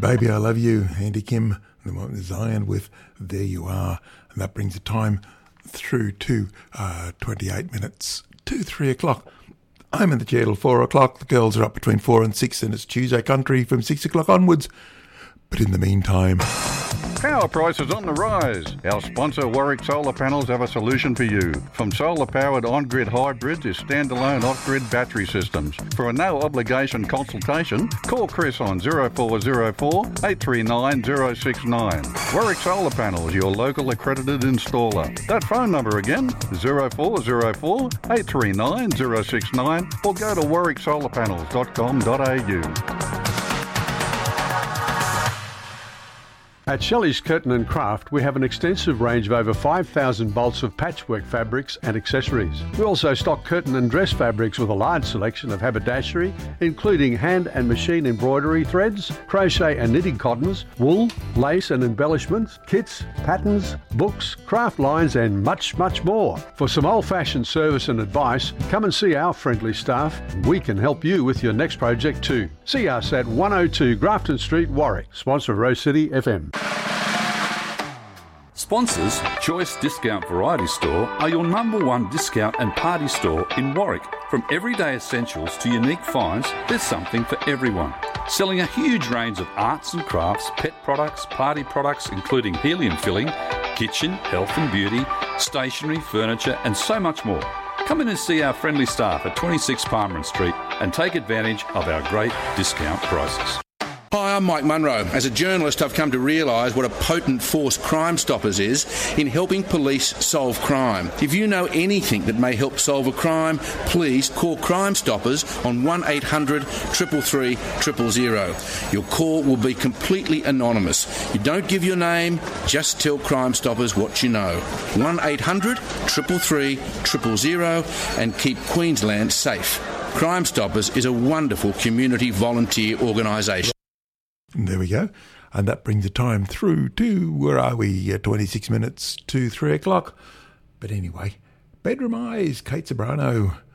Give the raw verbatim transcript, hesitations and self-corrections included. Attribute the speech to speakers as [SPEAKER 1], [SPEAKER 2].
[SPEAKER 1] Baby I Love You, Andy Kim, and Zion with There You Are. And that brings the time through to uh, twenty-eight minutes to three o'clock. I'm in the chair till four o'clock. The girls are up between four and six, and it's Tuesday Country from six o'clock onwards. But in the meantime...
[SPEAKER 2] Power prices on the rise. Our sponsor Warwick Solar Panels have a solution for you. From solar-powered on-grid hybrids to standalone off-grid battery systems. For a no-obligation consultation, call Chris on zero four zero four, eight three nine, zero six nine. Warwick Solar Panels, your local accredited installer. That phone number again, zero four zero four, eight three nine, zero six nine, or go to warwick solar panels dot com dot a u.
[SPEAKER 3] At Shelley's Curtain and Craft, we have an extensive range of over five thousand bolts of patchwork fabrics and accessories. We also stock curtain and dress fabrics with a large selection of haberdashery, including hand and machine embroidery threads, crochet and knitting cottons, wool, lace and embellishments, kits, patterns, books, craft lines and much, much more. For some old-fashioned service and advice, come and see our friendly staff. We can help you with your next project too. See us at one oh two Grafton Street, Warwick, sponsor of Rose City F M.
[SPEAKER 4] Sponsors, Choice Discount Variety Store, are your number one discount and party store in Warwick. From everyday essentials to unique finds, there's something for everyone. Selling a huge range of arts and crafts, pet products, party products including helium filling, kitchen, health and beauty, stationery, furniture and so much more. Come in and see our friendly staff at twenty-six Palmerin Street and take advantage of our great discount prices.
[SPEAKER 5] Hi, I'm Mike Munro. As a journalist, I've come to realise what a potent force Crime Stoppers is in helping police solve crime. If you know anything that may help solve a crime, please call Crime Stoppers on one eight hundred, three three three, zero zero. Your call will be completely anonymous. You don't give your name, just tell Crime Stoppers what you know. one eight hundred, three three three, zero zero and keep Queensland safe. Crime Stoppers is a wonderful community volunteer organisation.
[SPEAKER 1] There we go. And that brings the time through to, where are we, uh, twenty-six minutes to three o'clock. But anyway, Bedroom Eyes, Kate Sobrano,